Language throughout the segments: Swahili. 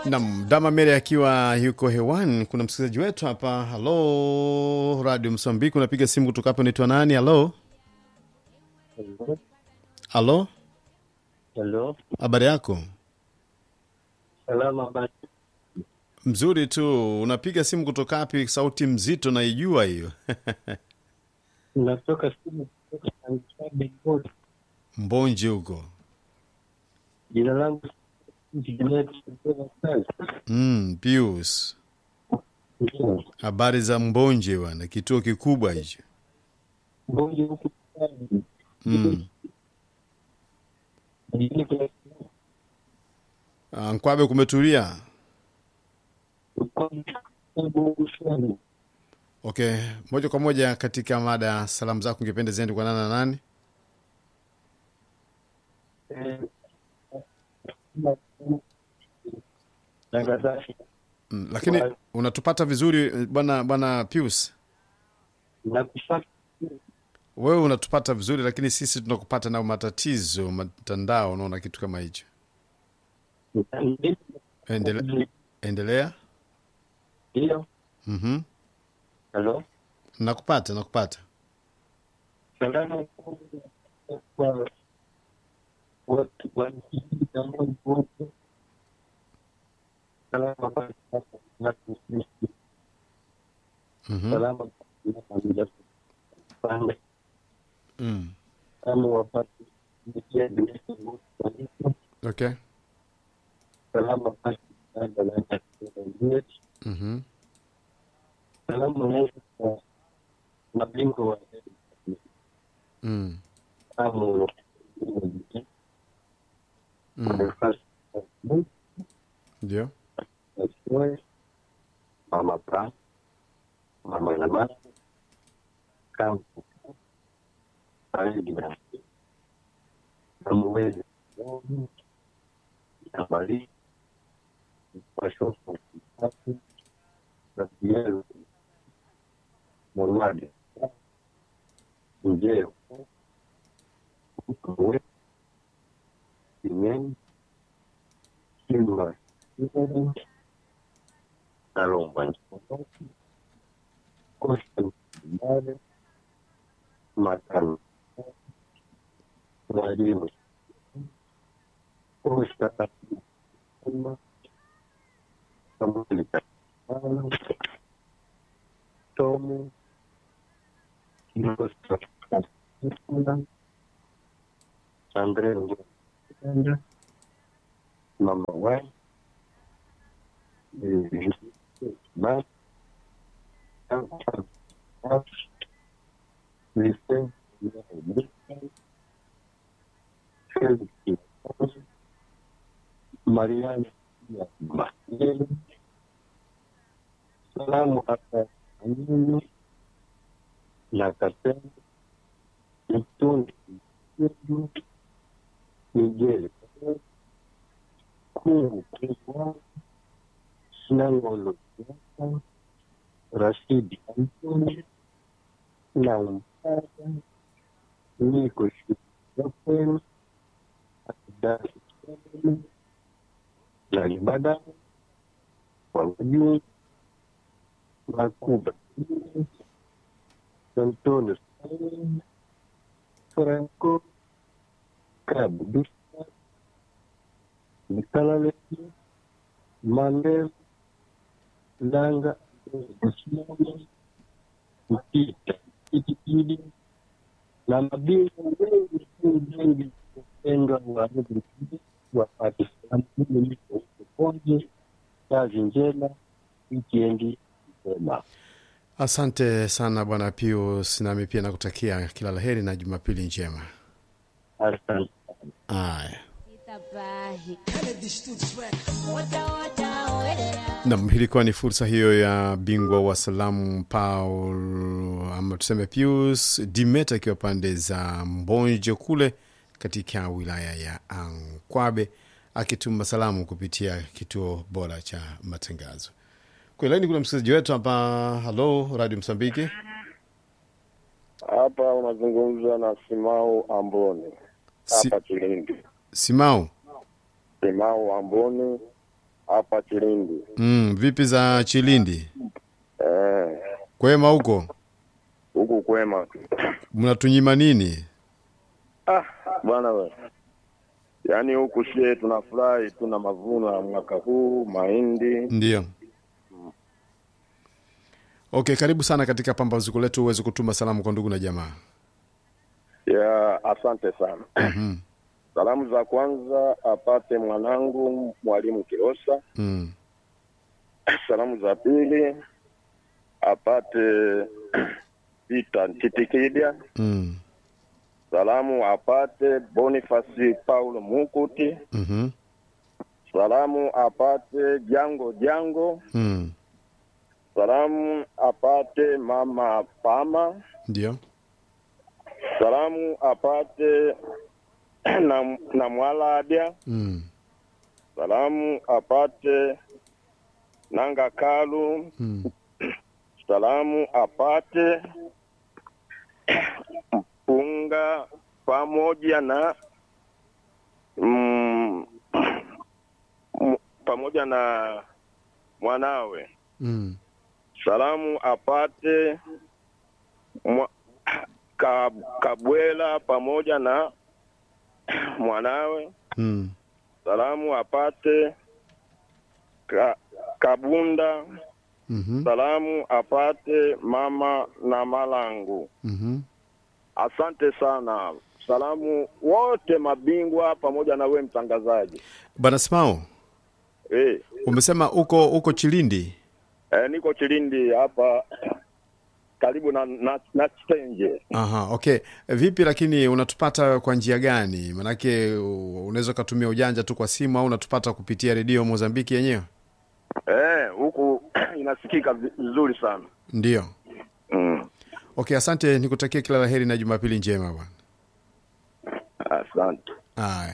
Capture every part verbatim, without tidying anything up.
Nam Dama Mere akiwa yuko hewani. Kuna msikilizaji wetu hapa. Halo Radio Msambiki, unapiga simu kutoka hapo, unaitwa nani? Halo halo, Hello. habari yako? Salama basi. Mzuri tu. Unapiga simu kutoka wapi? Sauti mzito naijua hiyo. Natoka simu kutoka Tanzania Board. Mbonje huko. Jina langu Juliet kutoka kazi. Mm, Pius. Habari za Mbonje bwana, kituo kikubwa hicho. Bonge huku kazi. Mm. Jini kwa Ah, Nkwabe kumetulia. Bongo sana. Okay, moja kwa moja katika mada salamu zako, ungependa ziende kwa nani na nani? Eh. Nagadasi. Mm, lakini unatupata vizuri eh, bwana bwana Pius? Nakupata. Wewe unatupata vizuri, lakini sisi tunakupata na matatizo mtandao, unaona kitu kama hicho. Endele, endelea. Ndio. Mhm. Hello. Nakupata, nakupata. Salama kwa watu wanakijiji cha Mbongo wote. Salama basi na kusikia. Mhm. Salama na familia. Pande Mm. kama wapate nikia bila kusikia. Okay. Salama basi na na kusikia. Mhm. Salama na na bingo wa Mm. amu Mm. Ndio. mama pra mama na mama kama ali bila amwezi ambali kwa shofu na pia mwadi njeo kuwe Ingen, Silva, Alomba, Costa, Mare, Matan, Marino, Costa, Samuelita, Tomo, Costa, Andrea, Mama Wai, Mas, Listen, Mariana, Salamu hapa Amini, Nakateni, Mtundi, Miguel, Kungu, Kikwa, Nangolo, Rashidi, Antoni, na Mpata, Niko Shukran, Akidasi, na Ibada, Wangajuni, Makuba, Antoni, Franco, Cabo Dusta, Nikalale, Mandel, Langa, Osmani, Ukita, Kitipidi, na mabingwa wengi wengi kupendwa wa Rugby wa Pakistan. Mimi niko Konje, kazi njema, weekend njema. Asante sana bwana Pius, nami pia nakutakia kila laheri na Jumapili njema. Asante. Aya. Nam, ilikuwa ni fursa hiyo ya bingwa wa salamu Paul, ama tuseme Pius Dimeta, akiwa pande za Mbonje kule katika wilaya ya Ankwabe, akituma salamu kupitia kituo bora cha matangazo. Kwa laini kuna msikilizaji wetu hapa. Halo Radio Msambiki. Hapa unazungumza na Simau Amboni. Si, Hapa Kilindi. Simau. Simau Amboni hapa Chilindi. Mm, vipi za Chilindi? Eh, Kwema huko? huku kwema. Mnatunyima nini? Ah, bwana wewe. Yaani huku sie tunafurahi tuna mavuno ya mwaka huu, mahindi. Ndio. Okay, karibu sana katika pambazuko letu uweze kutuma salamu kwa ndugu na jamaa. Ya, asante sana. Mhm. Salamu za kwanza apate mwanangu Mwalimu Kilosa. Mm. Salamu za pili apate Peter Ntitikidia. Mm. Salamu apate Boniface Paulo Mukuti. Mhm. Salamu apate Jango Jango. Mm. Salamu apate Mama Pama. Ndio. Salamu apate na, na Mwaladia. Mm. Salamu apate Nanga Kalu. Mm. Salamu apate Mpunga pamoja na mm, m, pamoja na mwanawe. Mm. Salamu apate mwa, ka, Kabwela pamoja na mwanawe. Mm. Salamu apate ka, Kabunda. Mhm. Salamu apate mama na Malangu. Mhm. Asante sana. Salamu wote mabingwa pamoja na we mtangazaji. Bana Simao, Eh, umesema uko uko Chilindi? eh niko Chilindi hapa karibu na na, na Stenje. Aha, okay. Vipi lakini unatupata kwa njia gani? Manake u- unaweza kutumia ujanja tu kwa simu au unatupata kupitia redio Mozambiki yenyewe? Eh, huku inasikika vi- vizuri sana. Ndio. Mm. Okay, asante, nikutakia kila laheri na Jumapili njema bwana. Asante. Haya.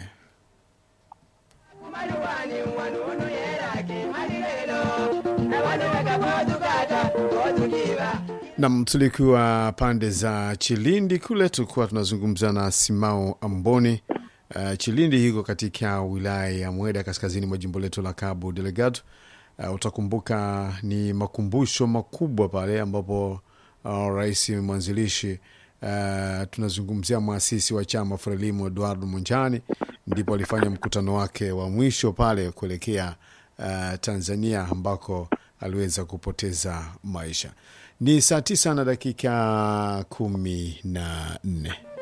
Nam, tulikuwa pande za Chilindi kule, tulikuwa tunazungumza na Simao Amboni. Uh, Chilindi hiko katika wilaya ya Mweda kaskazini mwa jimbo letu la Cabo Delgado. Uh, utakumbuka ni makumbusho makubwa pale ambapo uh, rais mwanzilishi uh, tunazungumzia mwasisi wa chama Frelimo Eduardo Munjani, ndipo alifanya mkutano wake wa mwisho pale kuelekea uh, Tanzania ambako aliweza kupoteza maisha. Ni saa tisa na dakika kumi na nne.